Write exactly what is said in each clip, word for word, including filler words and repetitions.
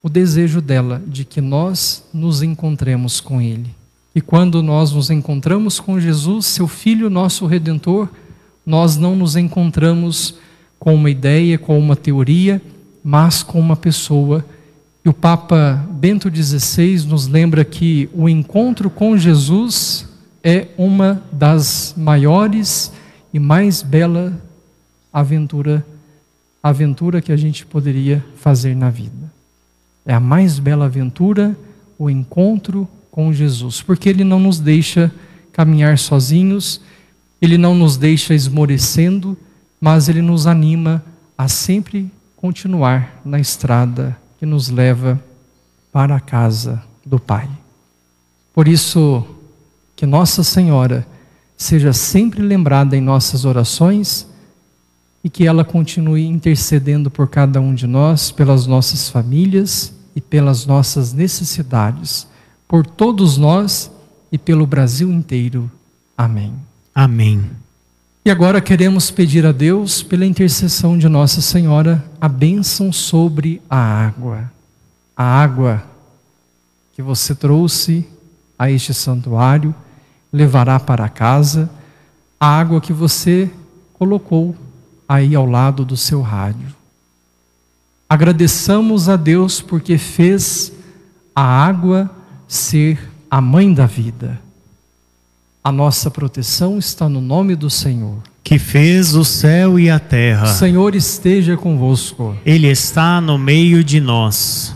o desejo dela de que nós nos encontremos com Ele. E quando nós nos encontramos com Jesus, seu Filho, nosso Redentor, nós não nos encontramos com uma ideia, com uma teoria, mas com uma pessoa. E o Papa Bento dezesseis nos lembra que o encontro com Jesus é uma das maiores e mais bela aventura, aventura que a gente poderia fazer na vida. É a mais bela aventura, o encontro com Jesus, porque Ele não nos deixa caminhar sozinhos, Ele não nos deixa esmorecendo, mas Ele nos anima a sempre continuar na estrada que nos leva para a casa do Pai. Por isso, que Nossa Senhora seja sempre lembrada em nossas orações e que ela continue intercedendo por cada um de nós, pelas nossas famílias e pelas nossas necessidades, por todos nós e pelo Brasil inteiro. Amém. Amém. E agora queremos pedir a Deus, pela intercessão de Nossa Senhora, a bênção sobre a água. A água que você trouxe a este santuário, levará para casa, a água que você colocou aí ao lado do seu rádio. Agradeçamos a Deus porque fez a água ser a mãe da vida. A nossa proteção está no nome do Senhor, que fez o céu e a terra. O Senhor esteja convosco. Ele está no meio de nós.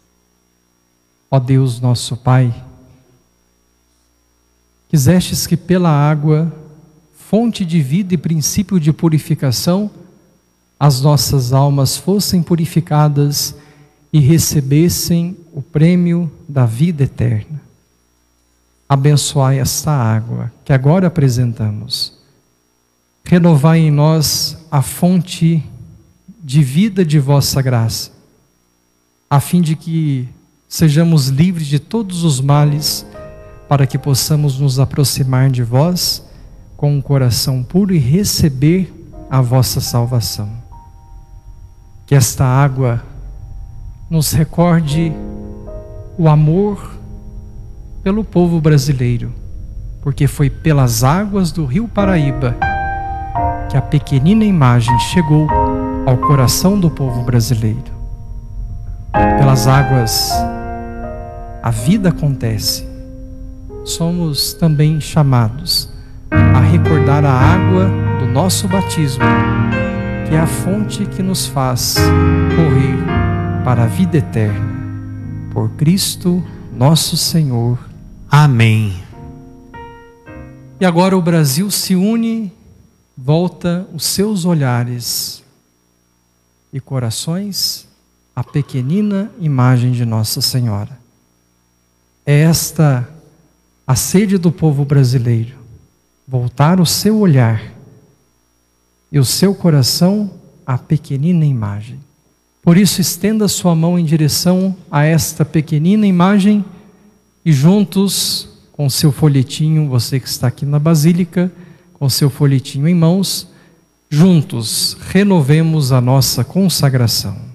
Ó Deus nosso Pai, quisestes que pela água, fonte de vida e princípio de purificação, as nossas almas fossem purificadas e recebessem o prêmio da vida eterna. Abençoai esta água que agora apresentamos. Renovai em nós a fonte de vida de vossa graça, a fim de que sejamos livres de todos os males, para que possamos nos aproximar de vós com um coração puro e receber a vossa salvação. Que esta água nos recorde o amor pelo povo brasileiro, porque foi pelas águas do Rio Paraíba que a pequenina imagem chegou ao coração do povo brasileiro. Pelas águas a vida acontece. Somos também chamados a recordar a água do nosso batismo, que é a fonte que nos faz correr para a vida eterna. Por Cristo nosso Senhor. Amém. E agora o Brasil se une, volta os seus olhares e corações à pequenina imagem de Nossa Senhora. É esta a sede do povo brasileiro, voltar o seu olhar e o seu coração à pequenina imagem. Por isso, estenda sua mão em direção a esta pequenina imagem e juntos, com seu folhetinho, você que está aqui na Basílica, com seu folhetinho em mãos, juntos renovemos a nossa consagração.